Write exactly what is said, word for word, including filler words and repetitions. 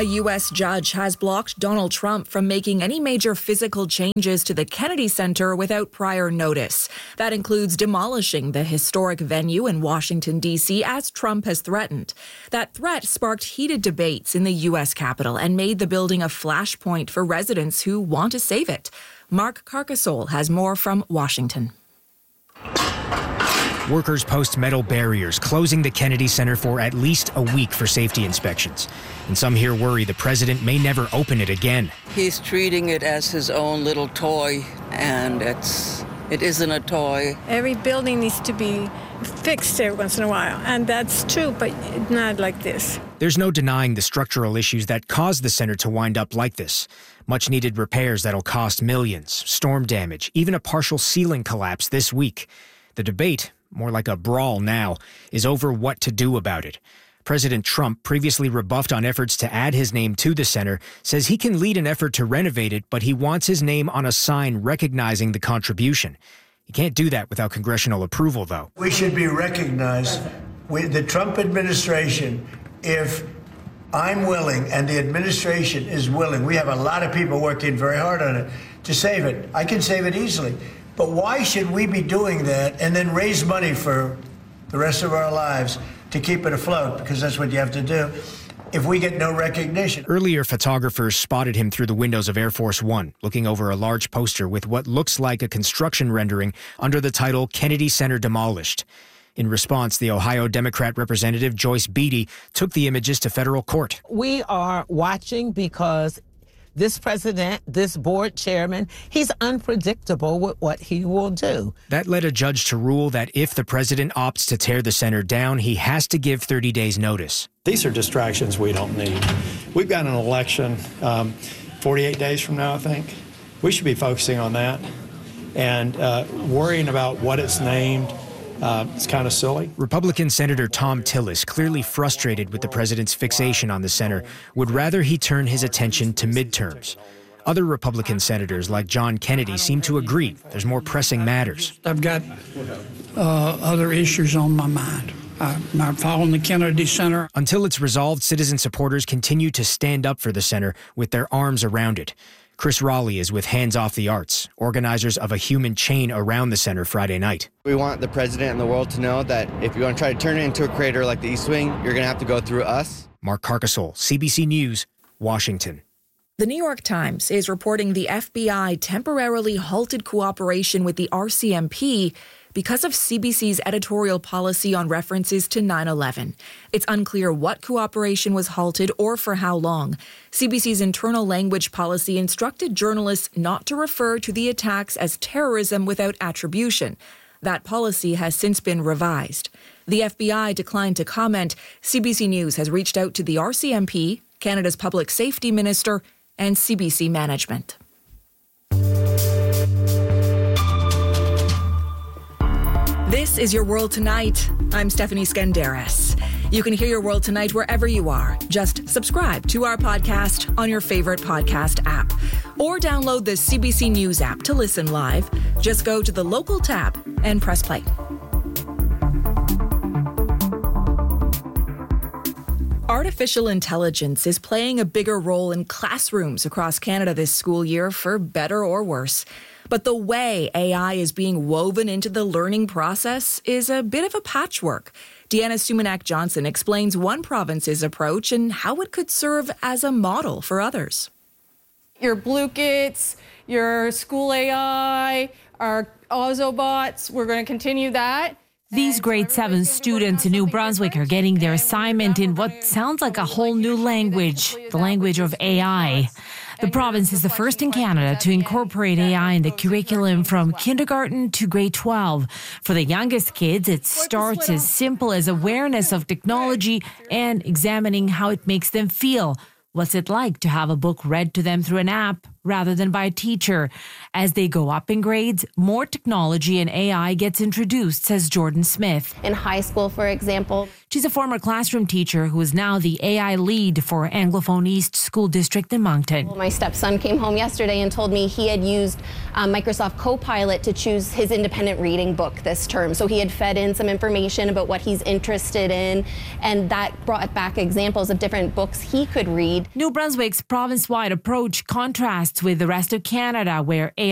A U S judge has blocked Donald Trump from making any major physical changes to the Kennedy Center without prior notice. That includes demolishing the historic venue in Washington, D C, as Trump has threatened. That threat sparked heated debates in the U S Capitol and made the building a flashpoint for residents who want to save it. Mark Carcasole has more from Washington. Workers post metal barriers, closing the Kennedy Center for at least a week for safety inspections. And some here worry the president may never open it again. He's treating it as his own little toy, and it's it isn't a toy. Every building needs to be fixed every once in a while, and that's true, but not like this. There's no denying the structural issues that caused the center to wind up like this. Much-needed repairs that'll cost millions, storm damage, even a partial ceiling collapse this week. The debate, more like a brawl now, is over what to do about it. President Trump, previously rebuffed on efforts to add his name to the center, says he can lead an effort to renovate it, but he wants his name on a sign recognizing the contribution. He can't do that without congressional approval, though. We should be recognized with the Trump administration. If I'm willing and the administration is willing, we have a lot of people working very hard on it to save it. I can save it easily. But why should we be doing that and then raise money for the rest of our lives to keep it afloat? Because that's what you have to do if we get no recognition. Earlier, photographers spotted him through the windows of Air Force One, looking over a large poster with what looks like a construction rendering under the title Kennedy Center Demolished. In response, the Ohio Democrat representative Joyce Beatty took the images to federal court. We are watching because this president, this board chairman, he's unpredictable with what he will do. That led a judge to rule that if the president opts to tear the center down, he has to give thirty days notice. These are distractions we don't need. We've got an election um, forty-eight days from now, I think. We should be focusing on that and uh, worrying about what it's named. Uh, it's kind of silly. Republican Senator Thom Tillis, clearly frustrated with the president's fixation on the center, would rather he turn his attention to midterms. Other Republican senators, like John Kennedy, seem to agree there's more pressing matters. I've got uh, other issues on my mind. I'm not following the Kennedy Center. Until it's resolved, citizen supporters continue to stand up for the center with their arms around it. Chris Raleigh is with Hands Off the Arts, organizers of a human chain around the center Friday night. We want the president and the world to know that if you want to try to turn it into a crater like the East Wing, you're going to have to go through us. Mark Carcasole, C B C News, Washington. The New York Times is reporting the F B I temporarily halted cooperation with the R C M P because of C B C's editorial policy on references to nine eleven. It's unclear what cooperation was halted or for how long. C B C's internal language policy instructed journalists not to refer to the attacks as terrorism without attribution. That policy has since been revised. The F B I declined to comment. C B C News has reached out to the R C M P, Canada's Public Safety Minister, and C B C management. This is Your World Tonight. I'm Stephanie Skenderis. You can hear Your World Tonight wherever you are. Just subscribe to our podcast on your favorite podcast app. Or download the C B C News app to listen live. Just go to the local tab and press play. Artificial intelligence is playing a bigger role in classrooms across Canada this school year, for better or worse. But the way A I is being woven into the learning process is a bit of a patchwork. Deanna Sumanak-Johnson explains one province's approach and how it could serve as a model for others. Your Blue-Kits, your School A I, our Ozobots, we're going to continue that. These grade seven students in New Brunswick are getting their assignment in what sounds like a whole new language, the language of A I. The province is the first in Canada to incorporate A I in the curriculum from kindergarten to grade twelve. For the youngest kids, it starts as simple as awareness of technology and examining how it makes them feel. What's it like to have a book read to them through an app rather than by a teacher? As they go up in grades, more technology and A I gets introduced, says Jordan Smith. In high school, for example. She's a former classroom teacher who is now the A I lead for Anglophone East School District in Moncton. My stepson came home yesterday and told me he had used um, Microsoft Copilot to choose his independent reading book this term. So he had fed in some information about what he's interested in, and that brought back examples of different books he could read. New Brunswick's province-wide approach contrasts with the rest of Canada, where A I